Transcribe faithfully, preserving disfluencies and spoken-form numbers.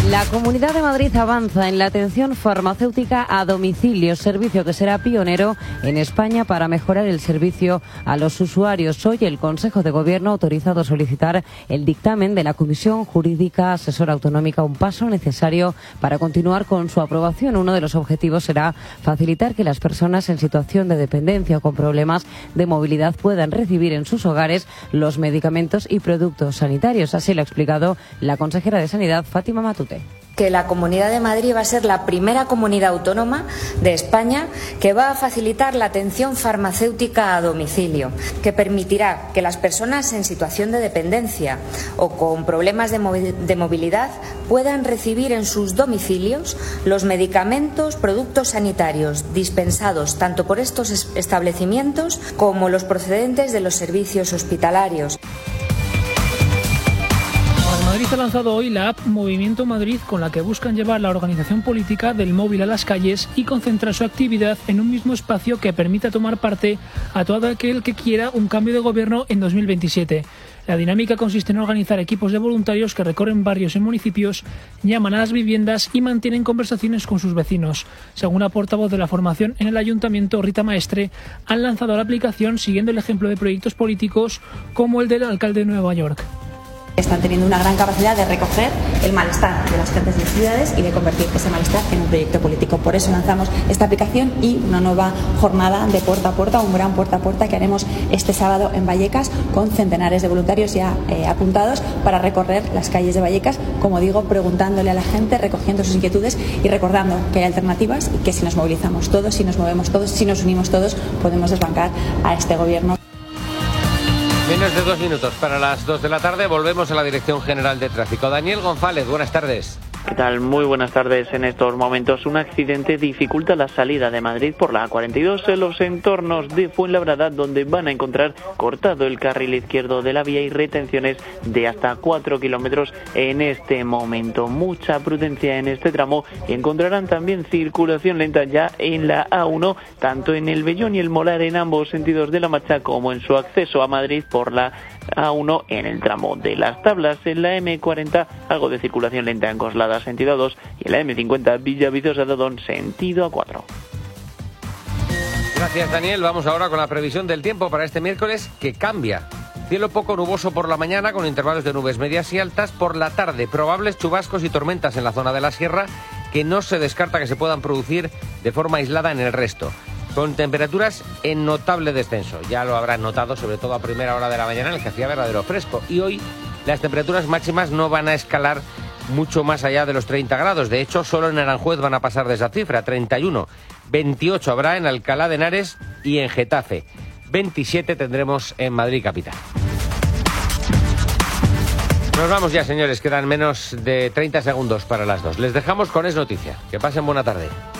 La Comunidad de Madrid avanza en la atención farmacéutica a domicilio, servicio que será pionero en España para mejorar el servicio a los usuarios. Hoy el Consejo de Gobierno ha autorizado solicitar el dictamen de la Comisión Jurídica Asesora Autonómica, un paso necesario para continuar con su aprobación. Uno de los objetivos será facilitar que las personas en situación de dependencia o con problemas de movilidad puedan recibir en sus hogares los medicamentos y productos sanitarios. Así lo ha explicado la consejera de Sanidad, Fátima Matute. Que la Comunidad de Madrid va a ser la primera comunidad autónoma de España que va a facilitar la atención farmacéutica a domicilio, que permitirá que las personas en situación de dependencia o con problemas de, de movilidad puedan recibir en sus domicilios los medicamentos, productos sanitarios dispensados tanto por estos establecimientos como los procedentes de los servicios hospitalarios. Madrid ha lanzado hoy la app Movimiento Madrid, con la que buscan llevar la organización política del móvil a las calles y concentrar su actividad en un mismo espacio que permita tomar parte a todo aquel que quiera un cambio de gobierno en dos mil veintisiete. La dinámica consiste en organizar equipos de voluntarios que recorren barrios y municipios, llaman a las viviendas y mantienen conversaciones con sus vecinos. Según la portavoz de la formación en el Ayuntamiento, Rita Maestre, han lanzado la aplicación siguiendo el ejemplo de proyectos políticos como el del alcalde de Nueva York. Están teniendo una gran capacidad de recoger el malestar de las gentes de ciudades y de convertir ese malestar en un proyecto político. Por eso lanzamos esta aplicación y una nueva jornada de puerta a puerta, un gran puerta a puerta que haremos este sábado en Vallecas con centenares de voluntarios ya eh, apuntados para recorrer las calles de Vallecas, como digo, preguntándole a la gente, recogiendo sus inquietudes y recordando que hay alternativas y que si nos movilizamos todos, si nos movemos todos, si nos unimos todos, podemos desbancar a este gobierno. Menos de dos minutos para las dos de la tarde, volvemos a la Dirección General de Tráfico. Daniel González, buenas tardes. ¿Qué tal? Muy buenas tardes. En estos momentos un accidente dificulta la salida de Madrid por la A cuarenta y dos en los entornos de Fuenlabrada, donde van a encontrar cortado el carril izquierdo de la vía y retenciones de hasta cuatro kilómetros en este momento. Mucha prudencia en este tramo y encontrarán también circulación lenta ya en la A uno, tanto en el Vellón y el Molar en ambos sentidos de la marcha, como en su acceso a Madrid por la A uno en el tramo de Las Tablas. En la eme cuarenta algo de circulación lenta en Coslada sentido A dos y en la eme cincuenta Villaviciosa de Odón sentido A cuatro. Gracias, Daniel. Vamos ahora con la previsión del tiempo para este miércoles, que cambia. Cielo poco nuboso por la mañana, con intervalos de nubes medias y altas. Por la tarde, probables chubascos y tormentas en la zona de la sierra, que no se descarta que se puedan producir de forma aislada en el resto, con temperaturas en notable descenso. Ya lo habrán notado, sobre todo a primera hora de la mañana, en el que hacía verdadero fresco. Y hoy las temperaturas máximas no van a escalar mucho más allá de los treinta grados. De hecho, solo en Aranjuez van a pasar de esa cifra, treinta y uno. veintiocho habrá en Alcalá de Henares y en Getafe. veintisiete tendremos en Madrid capital. Nos vamos ya, señores. Quedan menos de treinta segundos para las dos. Les dejamos con Es Noticia. Que pasen buena tarde.